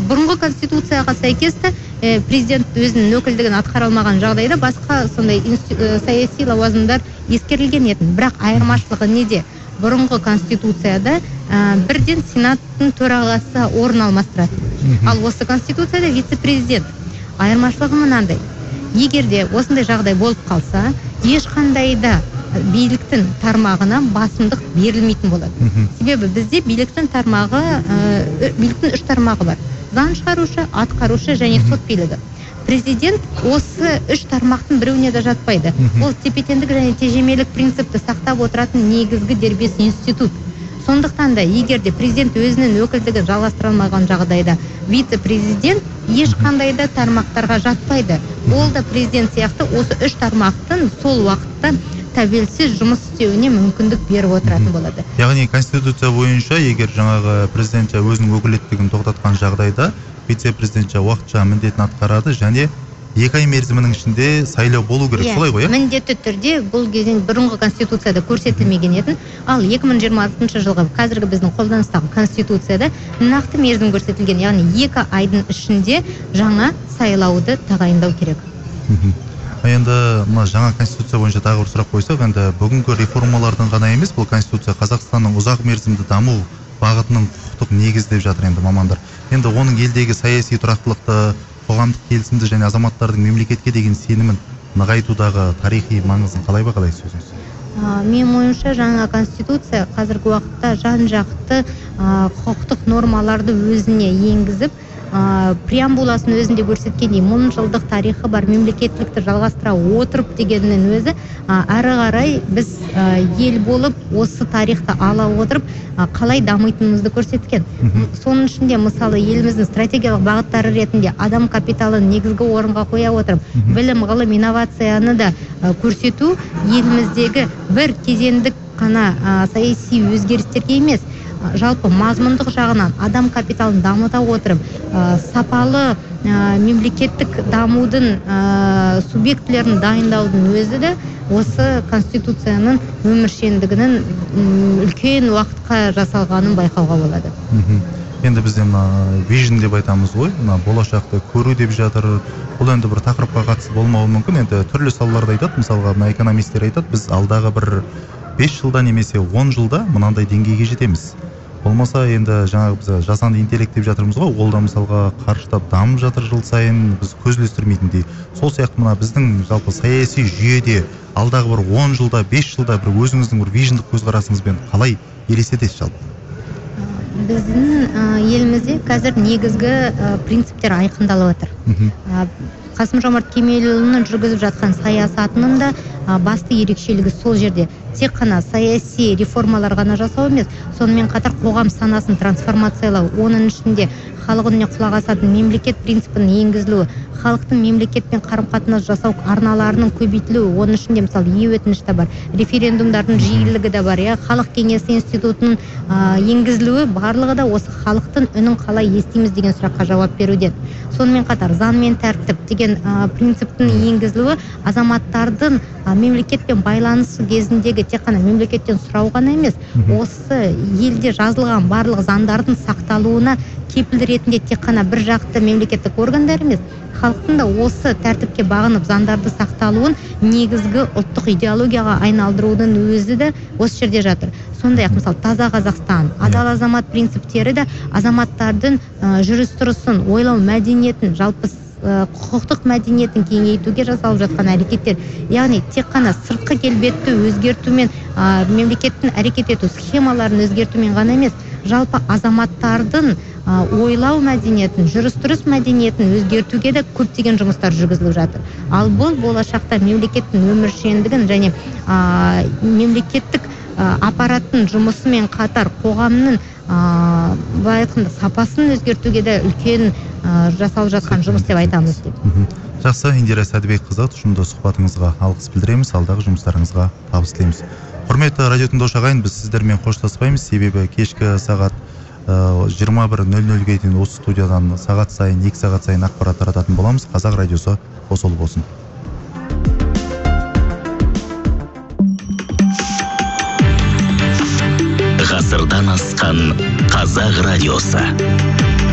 бұрынғы конституцияға сәйкес президент өзінің өкілдігін атқара алмаған жағдайда басқа сондай саяси лауазымдар ескерілген еді. Бірақ айырмашылығы неде? Бұрынғы конституцияда бірден сенаттың төрағасы орын алмастырады. Ал осы конституцияда вице-президент. Айырмашылығы мынандай. Егерде осындай жағдай болып қалса, ешқандай да биліктің тармағына басымдық берілмейтін болады. Себебі бізде биліктің 3 тармағы бар. Заң шығарушы, атқарушы және сот билігі. Президент осы 3 тармақтың біреуіне де жатпайды. Ол тепе-теңдік және тежемелік принципті сақтап отыратын негізгі дербес институт. Сондықтан да егерде президент өзінің өкілдігін жалғастыра алмаған жағдайда вице-президент ешқандай да тармақтарға жатпайды. Ол да президент сияқты осы 3 тармақтың сол уақытта тәуелсіз жұмыс істеуіне мүмкіндік беріп отыратын болады. Яғни конституция бойынша егер жаңағы президент өзінің өкілеттігін тоқтатқан жағдайда вице-президент уақытша міндетін атқарады және 2 ай мерзімінің ішінде сайлау болу керек, солай ғой? Міндетті түрде бұл кезең бұрынғы конституцияда көрсетілмеген еді. Ал 2026 жылғы қазіргі біздің қолданыстағы конституцияда нақты мерзім көрсетілген, яғни 2 айдың ішінде жаңа сайлауды тағайындау керек. Енді жаңа конституция бойынша тағы бір сұрақ қойсақ, енді бүгінгі реформалардың ғана емес, бұл конституция Қазақстанның ұзақ мерзімді даму бағытының құқықтық негізі деп жатыр енді мамандар. Енді оның елдегі саяси тұрақтылықты, қоғамдық келісімді және азаматтардың мемлекетке деген сенімін нығайтудағы тарихи маңызын қалай бағалайсыз өзіңіз? Мен ойымша жаңа конституция қазіргі уақытта жан-жақты құқықтық нормаларды өзіне енгізіп, преамбуласын өзінде көрсеткендей 1000 жылдық тарихы бар мемлекеттілікті жалғастыра отырып дегеннің өзі әрі қарай біз ел болып осы тарихты ала отырып қалай дамитынымызды көрсеткен. Соның ішінде мысалы еліміздің стратегиялық бағыттары ретінде адам капиталын негізгі орынға қоя отырып, білім, ғылым, инновацияны да көрсету еліміздегі бір кезеңдік қана саяси өзгерістерге емес, жалпы мазмұндық жағынан адам капиталын дамыта отырып, сапалы мемлекеттік дамудың субъектілерін дайындаудың өзі де осы конституцияның өміршеңдігінің үлкен уақытқа жасалғанын байқауға болады. Енді бізден vision деп айтамыз ғой, болашақты көру деп жатыр. Бұл енді бір тақырыпқа қатысы болмауы мүмкін. Енді түрлі салаларда айтады, мысалға экономистер айтады, біз алдағы бір 5 жылда немесе 10 жылда мынандай деңгейге жетеміз. Болмаса енді жаңағы біз жасанды интеллект деп жатырмыз ғой, ол да мысалға қарыштап дамып жатыр жыл сайын, біз көз ілестірмейтіндей. Сол сияқты мына біздің жалпы саяси жүйеде алдағы бір 10 жылда, 5 жылда бір өзіңіздің бір вижндық көзқарасыңызбен қалай елестетесіз жалпы? Біздің елімізде қазір негізгі принциптер айқындалып отыр. Қасым-Жомарт Кемелұлының жүргізіп жатқан саясатының да басты ерекшелігі сол жерде. Тек қана саяси реформалар ғана жасау емес, сонымен қатар қоғам санасын трансформациялау, оның ішінде халық үніне құлақ асатын мемлекет принципінің енгізілуі, халықтың мемлекетпен қарым-қатынас жасау арналарының көбейтілуі, оның ішінде мысалы өтініш те бар, референдумдардың жиілігі де бар, халық кеңесі институтының енгізілуі, барлығы да осы халықтың үнін қалай естиміз деген сұраққа жауап беруден. Сонымен қатар заң мен тәртіп деген принциптің енгізілуі азаматтардың мемлекетпен байланысы кезіндегі тек қана мемлекеттен сұрау ғана емес, осы елде жазылған барлық заңдардың сақталуына кепіл ретінде тек қана бір жақты мемлекеттік органдар емес, халықтың да осы тәртіпке бағынып заңдарды сақталуын негізгі ұлттық идеологияға айналдырудың өзі де осы жерде жатыр. Сондай-ақ мысалы таза Қазақстан, адал азамат принциптері де азаматтардың жүріс-тұрысын, ойлау мәдениетін, жалпы құқықтық мәдениетін кеңейтуге жасалып жатқан әрекеттер. Яғни тек қана сыртқы келбетті өзгертумен, мемлекеттің әрекет ету схемаларын өзгертумен ғана емес, жалпы азаматтардың ойлау мәдениетін, жүріс-тұрыс мәдениетін өзгертуге де көптеген жұмыстар жүргізіліп жатыр. Ал бұл болашақта мемлекеттің өміршеңдігін және мемлекеттік аппараттың жұмысымен қатар қоғамның сапасын өзгертуге де үлкен жасалып жатқан жұмыс деп айтамыз деп. Жақсы, Индира Сәдібекқызы, тұшымды сұхбатыңызға алғыс білдіреміз, алдағы жұмыстарыңызға табыс тілейміз. Құрметті радио тыңдаушы ағайын, біз сіздермен қоштаспаймыз, себебі кешкі сағат 21:00-ге дейін осы студиядан сағат сайын, 2 сағат сайын ақпарат тарататын боламыз. Қазақ радиосы қосулы болсын. Ғасырдан асқан Қазақ радиосы.